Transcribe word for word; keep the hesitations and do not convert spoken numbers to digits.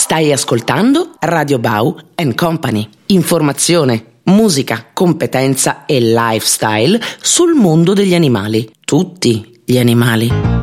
Stai ascoltando Radio Bau and Company. Informazione, musica, competenza e lifestyle sul mondo degli animali. Tutti gli animali.